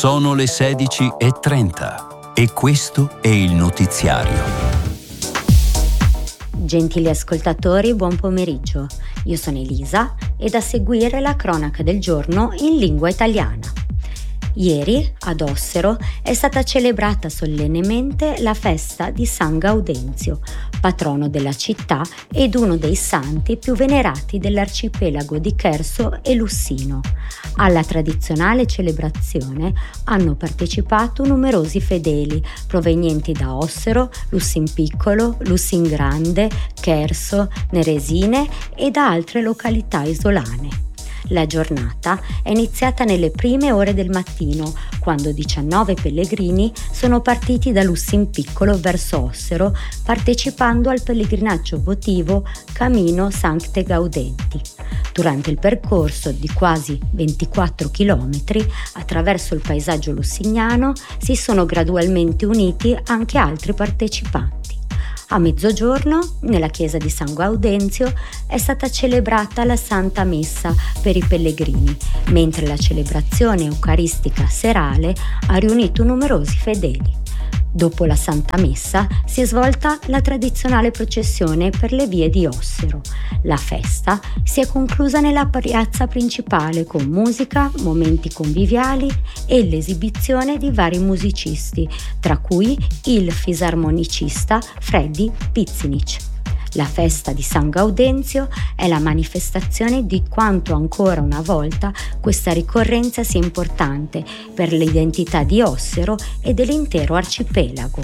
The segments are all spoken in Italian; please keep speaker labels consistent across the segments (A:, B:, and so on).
A: Sono le 16:30 e questo è il notiziario.
B: Gentili ascoltatori, buon pomeriggio. Io sono Elisa e da seguire la cronaca del giorno in lingua italiana. Ieri, ad Ossero, è stata celebrata solennemente la festa di San Gaudenzio, patrono della città ed uno dei santi più venerati dell'arcipelago di Cherso e Lussino. Alla tradizionale celebrazione hanno partecipato numerosi fedeli provenienti da Ossero, Lussin Piccolo, Lussin Grande, Cherso, Neresine e da altre località isolane. La giornata è iniziata nelle prime ore del mattino, quando 19 pellegrini sono partiti da Lussin Piccolo verso Ossero, partecipando al pellegrinaggio votivo Camino Sancte Gaudenti. Durante il percorso di quasi 24 chilometri attraverso il paesaggio lussignano si sono gradualmente uniti anche altri partecipanti. A mezzogiorno, nella chiesa di San Gaudenzio, è stata celebrata la Santa Messa per i pellegrini, mentre la celebrazione eucaristica serale ha riunito numerosi fedeli. Dopo la Santa Messa si è svolta la tradizionale processione per le vie di Ossero. La festa si è conclusa nella piazza principale con musica, momenti conviviali e l'esibizione di vari musicisti, tra cui il fisarmonicista Freddy Pizzinic. La festa di San Gaudenzio è la manifestazione di quanto ancora una volta questa ricorrenza sia importante per l'identità di Ossero e dell'intero arcipelago.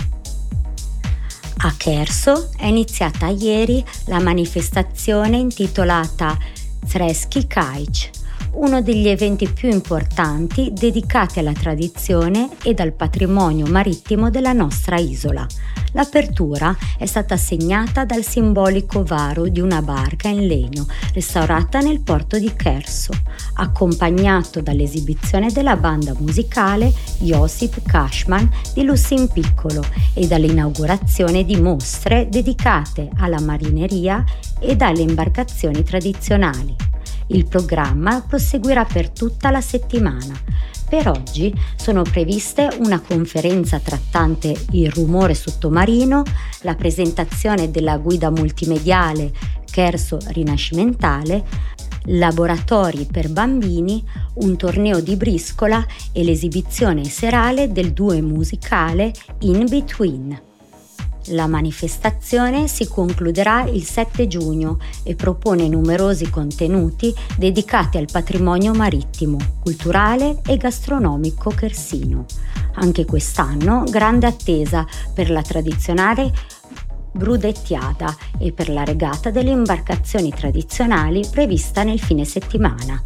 B: A Cherso è iniziata ieri la manifestazione intitolata Zreski Kaic, uno degli eventi più importanti dedicati alla tradizione ed al patrimonio marittimo della nostra isola. L'apertura è stata segnata dal simbolico varo di una barca in legno restaurata nel porto di Cherso, accompagnato dall'esibizione della banda musicale Josip Cashman di Lussin Piccolo e dall'inaugurazione di mostre dedicate alla marineria e alle imbarcazioni tradizionali. Il programma proseguirà per tutta la settimana. Per oggi sono previste una conferenza trattante il rumore sottomarino, la presentazione della guida multimediale Cherso Rinascimentale, laboratori per bambini, un torneo di briscola e l'esibizione serale del duo musicale In Between. La manifestazione si concluderà il 7 giugno e propone numerosi contenuti dedicati al patrimonio marittimo, culturale e gastronomico chersino. Anche quest'anno grande attesa per la tradizionale brudettiata e per la regata delle imbarcazioni tradizionali prevista nel fine settimana.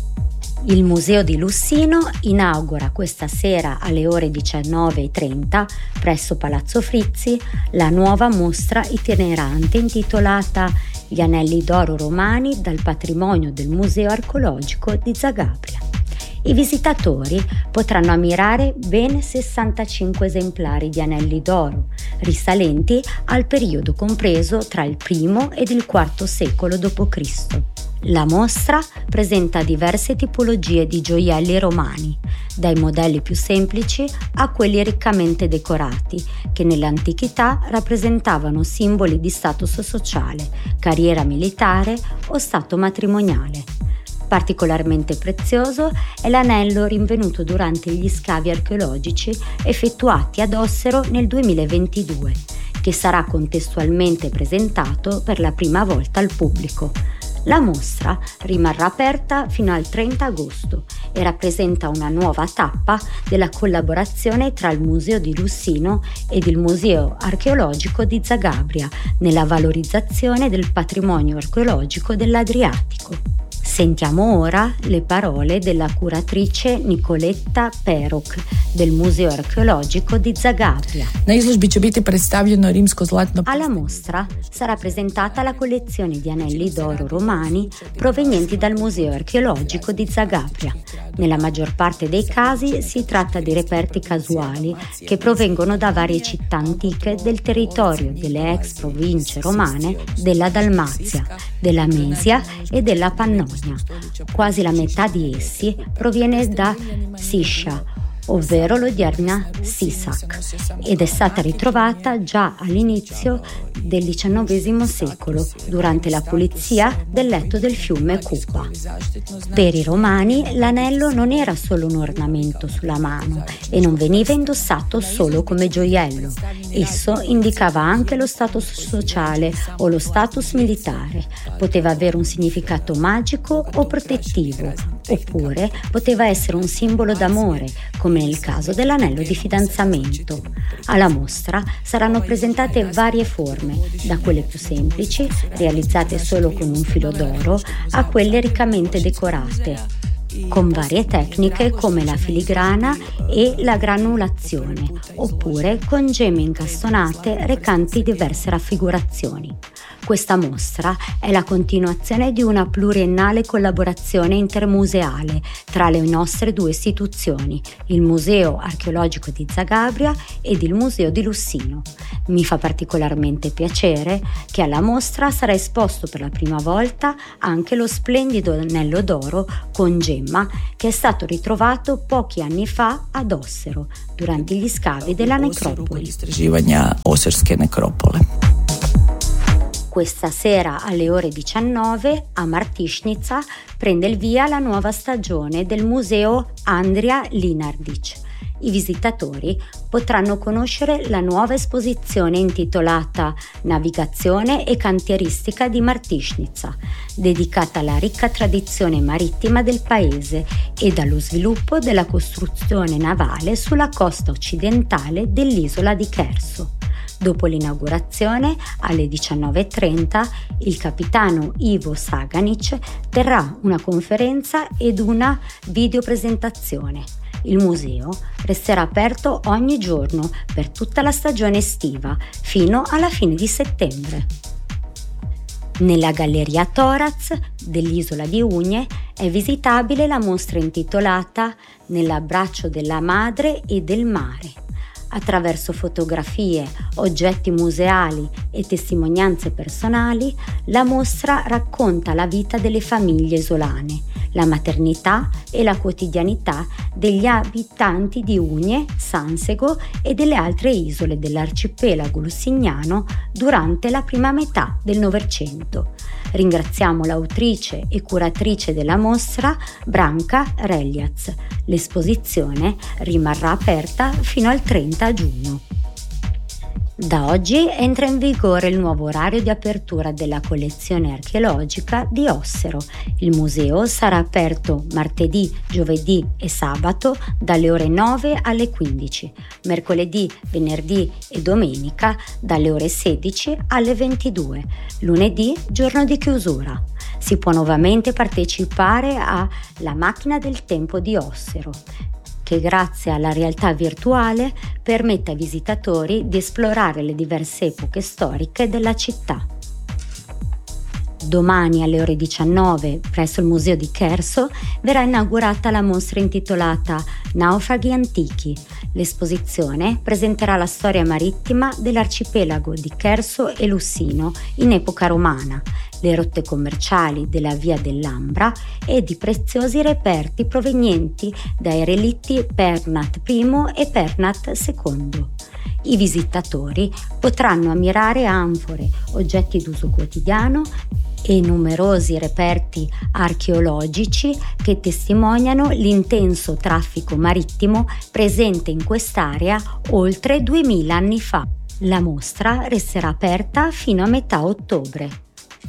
B: Il Museo di Lussino inaugura questa sera alle ore 19:30 presso Palazzo Frizzi la nuova mostra itinerante intitolata Gli anelli d'oro romani dal patrimonio del Museo archeologico di Zagabria. I visitatori potranno ammirare ben 65 esemplari di anelli d'oro, risalenti al periodo compreso tra il I ed il IV secolo d.C. La mostra presenta diverse tipologie di gioielli romani, dai modelli più semplici a quelli riccamente decorati, che nell'antichità rappresentavano simboli di status sociale, carriera militare o stato matrimoniale. Particolarmente prezioso è l'anello rinvenuto durante gli scavi archeologici effettuati ad Ossero nel 2022, che sarà contestualmente presentato per la prima volta al pubblico. La mostra rimarrà aperta fino al 30 agosto e rappresenta una nuova tappa della collaborazione tra il Museo di Lussino ed il Museo archeologico di Zagabria nella valorizzazione del patrimonio archeologico dell'Adriatico. Sentiamo ora le parole della curatrice Nicoletta Perok del Museo archeologico di Zagabria. Alla mostra sarà presentata la collezione di anelli d'oro romani provenienti dal Museo archeologico di Zagabria. Nella maggior parte dei casi si tratta di reperti casuali che provengono da varie città antiche del territorio delle ex province romane della Dalmazia, della Mesia e della Pannonia. Quasi la metà di essi proviene da Siscia, ovvero l'odierna Sisak, ed è stata ritrovata già all'inizio del XIX secolo durante la pulizia del letto del fiume Kupa. Per i romani l'anello non era solo un ornamento sulla mano e non veniva indossato solo come gioiello. Esso indicava anche lo status sociale o lo status militare, poteva avere un significato magico o protettivo, oppure poteva essere un simbolo d'amore, come nel caso dell'anello di fidanzamento. Alla mostra saranno presentate varie forme, da quelle più semplici, realizzate solo con un filo d'oro, a quelle riccamente decorate, con varie tecniche come la filigrana e la granulazione, oppure con gemme incastonate recanti diverse raffigurazioni. Questa mostra è la continuazione di una pluriennale collaborazione intermuseale tra le nostre due istituzioni, il Museo Archeologico di Zagabria ed il Museo di Lussino. Mi fa particolarmente piacere che alla mostra sarà esposto per la prima volta anche lo splendido anello d'oro con gemma che è stato ritrovato pochi anni fa ad Ossero durante gli scavi della necropoli. Questa sera alle ore 19 a Martišnica prende il via la nuova stagione del Museo Andrija Linardić. I visitatori potranno conoscere la nuova esposizione intitolata Navigazione e cantieristica di Martišnica, dedicata alla ricca tradizione marittima del paese e allo sviluppo della costruzione navale sulla costa occidentale dell'isola di Cherso. Dopo l'inaugurazione, alle 19:30, il capitano Ivo Saganic terrà una conferenza ed una videopresentazione. Il museo resterà aperto ogni giorno per tutta la stagione estiva, fino alla fine di settembre. Nella Galleria Torac dell'isola di Ugne è visitabile la mostra intitolata Nell'abbraccio della madre e del mare. Attraverso fotografie, oggetti museali e testimonianze personali, la mostra racconta la vita delle famiglie isolane, la maternità e la quotidianità degli abitanti di Ugne, Sansego e delle altre isole dell'arcipelago lusignano durante la prima metà del Novecento. Ringraziamo l'autrice e curatrice della mostra, Branka Reljac. L'esposizione rimarrà aperta fino al 30 giugno. Da oggi entra in vigore il nuovo orario di apertura della collezione archeologica di Ossero. Il museo sarà aperto martedì, giovedì e sabato dalle ore 9 alle 15, mercoledì, venerdì e domenica dalle ore 16 alle 22, lunedì giorno di chiusura. Si può nuovamente partecipare a La macchina del tempo di Ossero, che grazie alla realtà virtuale permette ai visitatori di esplorare le diverse epoche storiche della città. Domani alle ore 19 presso il Museo di Cherso verrà inaugurata la mostra intitolata Naufraghi antichi. L'esposizione presenterà la storia marittima dell'arcipelago di Cherso e Lussino in epoca romana, le rotte commerciali della via dell'Ambra e di preziosi reperti provenienti dai relitti Pernat I e Pernat II. I visitatori potranno ammirare anfore, oggetti d'uso quotidiano e numerosi reperti archeologici che testimoniano l'intenso traffico marittimo presente in quest'area oltre 2000 anni fa. La mostra resterà aperta fino a metà ottobre.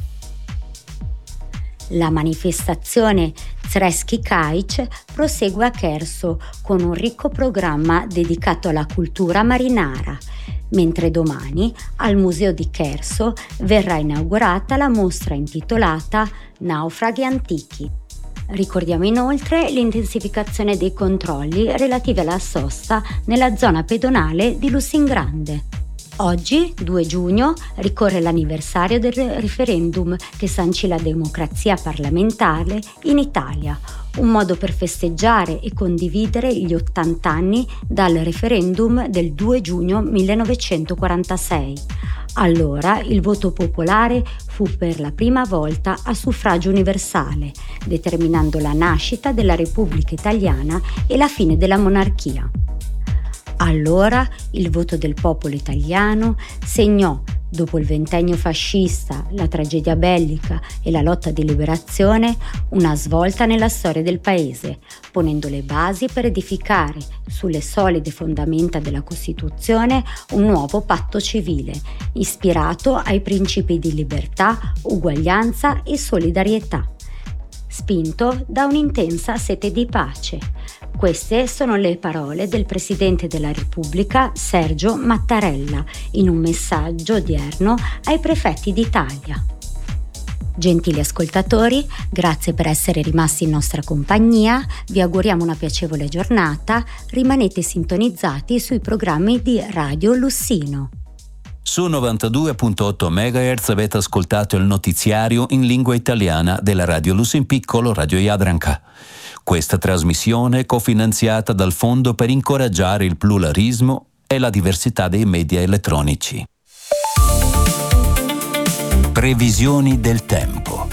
B: La manifestazione Zreský Kaič prosegue a Cherso con un ricco programma dedicato alla cultura marinara, mentre domani al Museo di Cherso verrà inaugurata la mostra intitolata Naufraghi antichi. Ricordiamo inoltre l'intensificazione dei controlli relativi alla sosta nella zona pedonale di Lussingrande. Oggi, 2 giugno, ricorre l'anniversario del referendum che sancì la democrazia parlamentare in Italia, un modo per festeggiare e condividere gli 80 anni dal referendum del 2 giugno 1946. Allora il voto popolare fu per la prima volta a suffragio universale, determinando la nascita della Repubblica Italiana e la fine della monarchia. Allora il voto del popolo italiano segnò, dopo il ventennio fascista, la tragedia bellica e la lotta di liberazione, una svolta nella storia del paese, ponendo le basi per edificare, sulle solide fondamenta della Costituzione, un nuovo patto civile, ispirato ai principi di libertà, uguaglianza e solidarietà, spinto da un'intensa sete di pace. Queste sono le parole del Presidente della Repubblica Sergio Mattarella in un messaggio odierno ai prefetti d'Italia. Gentili ascoltatori, grazie per essere rimasti in nostra compagnia, vi auguriamo una piacevole giornata, rimanete sintonizzati sui programmi di Radio Lussino.
A: Su 92.8 MHz avete ascoltato il notiziario in lingua italiana della Radio Lusin Piccolo Radio Jadranka. Questa trasmissione è cofinanziata dal Fondo per incoraggiare il pluralismo e la diversità dei media elettronici. Previsioni del tempo.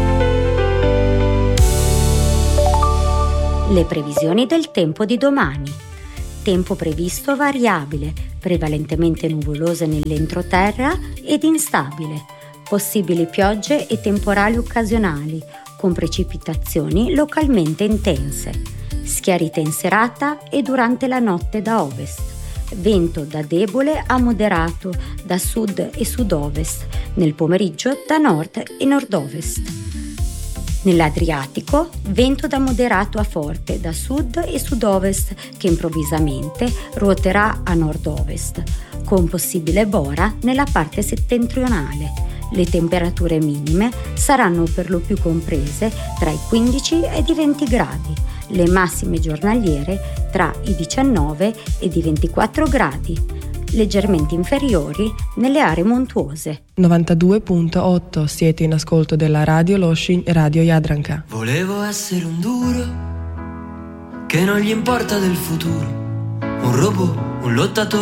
B: Le previsioni del tempo di domani. Tempo previsto variabile, prevalentemente nuvoloso nell'entroterra ed instabile. Possibili piogge e temporali occasionali, con precipitazioni localmente intense. Schiarite in serata e durante la notte da ovest. Vento da debole a moderato da sud e sud-ovest, nel pomeriggio da nord e nord-ovest. Nell'Adriatico, vento da moderato a forte da sud e sud-ovest che improvvisamente ruoterà a nord-ovest, con possibile bora nella parte settentrionale. Le temperature minime saranno per lo più comprese tra i 15 ed i 20 gradi, le massime giornaliere tra i 19 ed i 24 gradi, leggermente inferiori nelle aree montuose.
C: 92.8 siete in ascolto della Radio Loshin e Radio Jadranka.
D: Volevo essere un duro che non gli importa del futuro, un robot, un lottatore